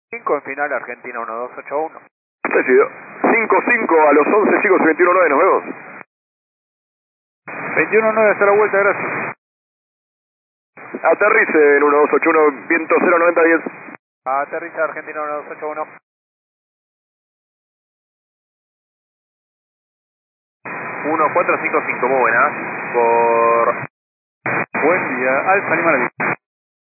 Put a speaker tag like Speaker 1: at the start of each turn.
Speaker 1: 5 en final, Argentina 1281.
Speaker 2: Decidido. 5-5 a los 11 chicos, 21-9, nos vemos.
Speaker 1: 21-9 hasta la vuelta, gracias.
Speaker 2: Aterrice en 1281, viento 09010.
Speaker 1: Aterriza Argentina 1281.
Speaker 2: 1455, muy buenas. Por...
Speaker 1: Buen día, Alfa Lima.